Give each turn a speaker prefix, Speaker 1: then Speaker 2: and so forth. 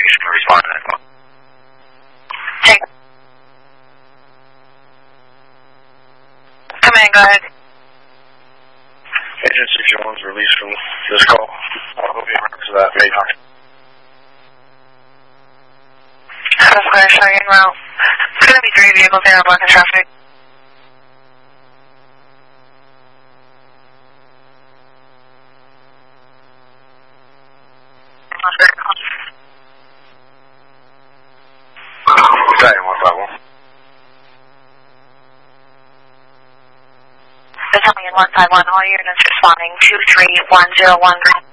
Speaker 1: He's going to respond to that call.
Speaker 2: Take. Come in, go ahead.
Speaker 1: Agency Jones released from this call. We'll be around for that. May not.
Speaker 2: South Square, showing en route. It's going to be 3 vehicles there blocking traffic.
Speaker 1: Battalion 151.
Speaker 2: Battalion 151, all units responding 23101.